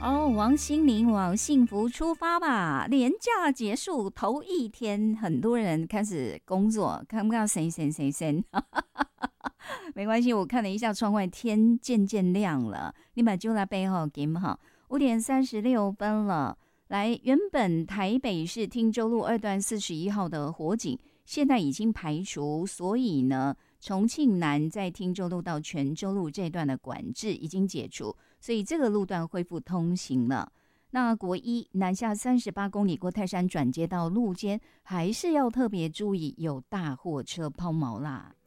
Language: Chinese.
哦，王心凌往幸福出发吧！连假结束头一天，很多人开始工作，看不到谁，没关系，我看了一下窗外，天渐渐亮了。你把就在背后给哈，5:36了。来，原本台北市汀州路2段41号的火警，现在已经排除，所以呢，重庆南在汀州路到泉州路这段的管制已经解除，所以这个路段恢复通行了。那国一南下38公里过泰山转接到路肩，还是要特别注意有大货车抛锚啦。